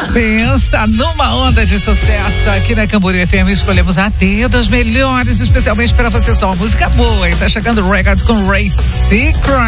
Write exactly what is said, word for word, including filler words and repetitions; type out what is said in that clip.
Pensa numa onda de sucesso aqui na Camboriú F M. Escolhemos a dedo das melhores, especialmente para você, só música boa. E tá chegando o Record com Ray Secret.